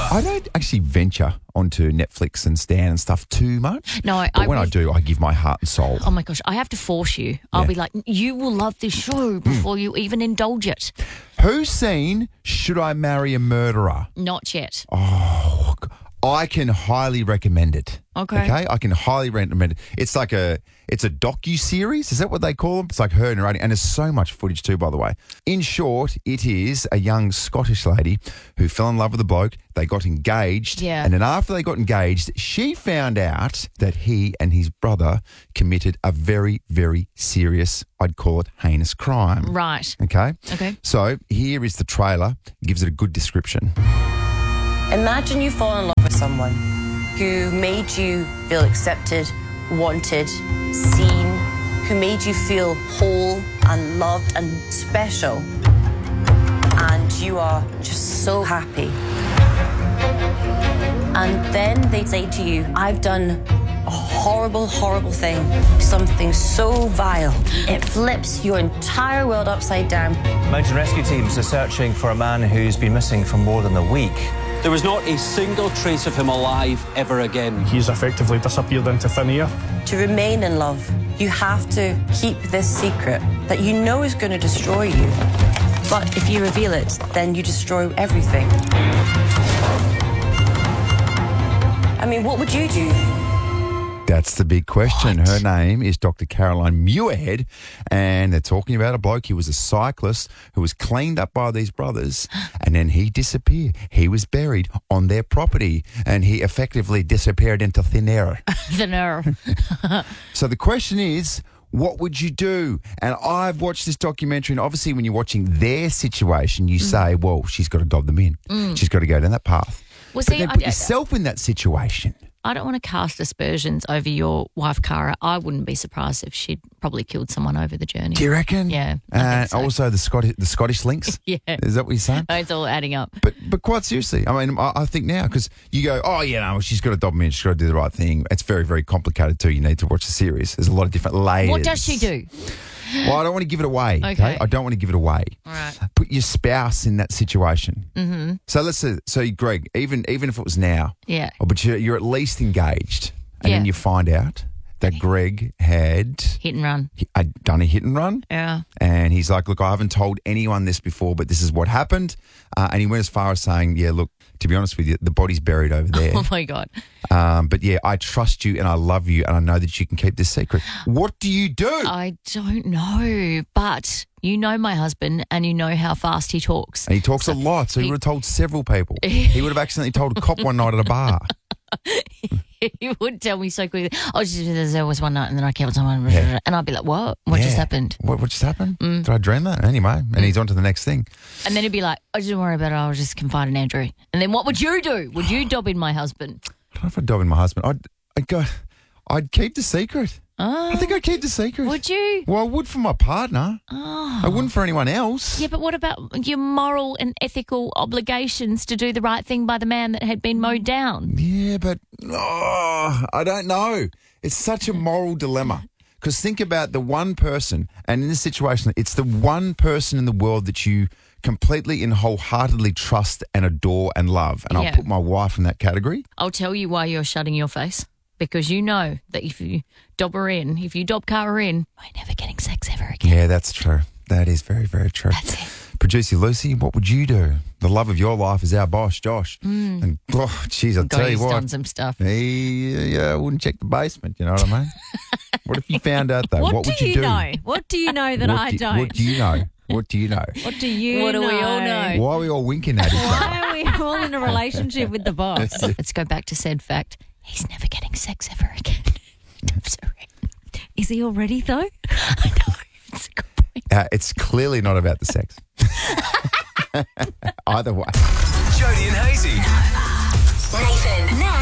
I don't actually venture onto Netflix and Stan and stuff too much. No, but when I do, I give my heart and soul. Oh my gosh, I have to force you. I'll be like, you will love this show before you even indulge it. Who's seen Should I Marry a Murderer? Not yet. Oh, I can highly recommend it. Okay. I can highly recommend it. It's a docu-series. Is that what they call them? It's like her narrating. And there's so much footage too, by the way. In short, it is a young Scottish lady who fell in love with a bloke. They got engaged. Yeah. And then after they got engaged, she found out that he and his brother committed a very, very serious, I'd call it heinous crime. Right. Okay? Okay. So here is the trailer. It gives it a good description. Imagine you fall in love with someone who made you feel accepted, wanted, seen, who made you feel whole and loved and special. And you are just so happy. And then they say to you, I've done a horrible, horrible thing, something so vile. It flips your entire world upside down. Mountain rescue teams are searching for a man who's been missing for more than a week. There was not a single trace of him alive ever again. He's effectively disappeared into thin air. To remain in love, you have to keep this secret that you know is going to destroy you. But if you reveal it, then you destroy everything. I mean, what would you do? That's the big question. Her name is Dr. Caroline Muirhead, and they're talking about a bloke. He was a cyclist who was cleaned up by these brothers, and then he disappeared. He was buried on their property, and he effectively disappeared into thin air. Thin air. So the question is, what would you do? And I've watched this documentary, and obviously when you're watching their situation, you say, well, she's got to dob them in. She's got to go down that path. Well, But see, then put yourself in that situation. I don't want to cast aspersions over your wife, Cara. I wouldn't be surprised if she'd probably killed someone over the journey. Do you reckon? Yeah, I think so. Also, the Scottish links. Yeah. Is that what you're saying? It's all adding up. But quite seriously, I mean, I think now, because you go, oh, yeah, no, she's got to dob me in, she's got to do the right thing. It's very, very complicated too. You need to watch the series. There's a lot of different layers. What does she do? Well, I don't want to give it away. Okay. I don't want to give it away. All right. Put your spouse in that situation. Mm-hmm. So let's say, Greg, even if it was now, Yeah. but you're at least engaged, and then you find out that Greg had Hit and run. done a hit and run. Yeah. And he's like, look, I haven't told anyone this before, but this is what happened. And he went as far as saying, yeah, look, to be honest with you, the body's buried over there. Oh, my God. But, yeah, I trust you and I love you and I know that you can keep this secret. What do you do? I don't know, but you know my husband and you know how fast he talks. And he talks a lot, so he would have told several people. He would have accidentally told a cop one night at a bar. He would tell me so quickly, there was one night and then I killed someone. And I'd be like, what? What just happened? What just happened? Did I dream that? Anyway, and he's on to the next thing. And then he'd be like, oh, don't worry about it. I'll just confide in Andrew. And then what would you do? Would you dob in my husband? I don't know if I'd dob in my husband. I'd keep the secret. I think I'd keep the secret. Would you? Well, I would for my partner. Oh. I wouldn't for anyone else. Yeah, but what about your moral and ethical obligations to do the right thing by the man that had been mowed down? Yeah, but I don't know. It's such a moral dilemma. Because think about the one person, and in this situation, it's the one person in the world that you completely and wholeheartedly trust and adore and love. And I'll put my wife in that category. I'll tell you why you're shutting your face. Because you know that if you dob Cara in, you're never getting sex ever again. Yeah, that's true. That is very, very true. That's it. Producer Lucy, what would you do? The love of your life is our boss, Josh. And, geez, I'll tell you He's what. done some stuff. He wouldn't check the basement, you know what I mean? What if you found out, though? What would you do? Know? What do you know that I don't? What do you know? What do you know? What do you What know? do we all know? Why are we all winking at each other? Why are we all in a relationship with the boss? Let's go back to said fact. He's never getting sex ever again. I'm sorry. Is he already, though? I know. It's a good point. It's clearly not about the sex. Either way. Jody and Hazy. Nathan.